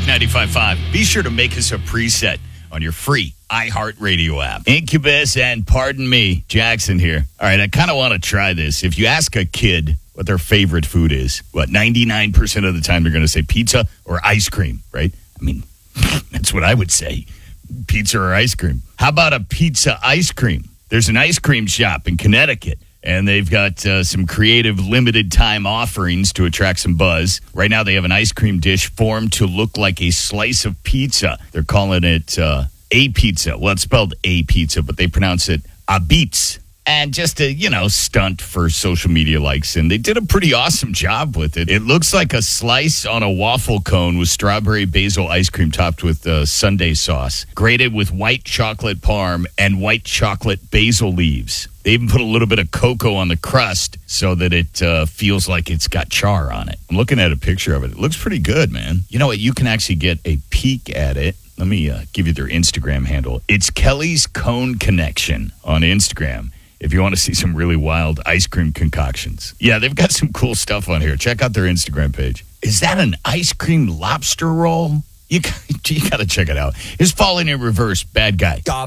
95.5. Be sure to make us a preset on your free iHeartRadio app. Incubus and Pardon Me, Jackson here. All right, I kind of want to try this. If you ask a kid what their favorite food is, 99% of the time they're going to say pizza or ice cream, right? I mean, that's what I would say. Pizza or ice cream. How about a pizza ice cream? There's an ice cream shop in Connecticut, and they've got some creative limited time offerings to attract some buzz. Right now they have an ice cream dish formed to look like a slice of pizza. They're calling it a pizza. Well, it's spelled a pizza, but they pronounce it a beats. And just a, stunt for social media likes. And they did a pretty awesome job with it. It looks like a slice on a waffle cone with strawberry basil ice cream topped with sundae sauce, grated with white chocolate parm and white chocolate basil leaves. They even put a little bit of cocoa on the crust so that it feels like it's got char on it. I'm looking at a picture of it. It looks pretty good, man. You know what? You can actually get a peek at it. Let me give you their Instagram handle. It's Kelly's Cone Connection on Instagram. If you want to see some really wild ice cream concoctions. Yeah, they've got some cool stuff on here. Check out their Instagram page. Is that an ice cream lobster roll? You got to check it out. It's Falling in Reverse, Bad Guy.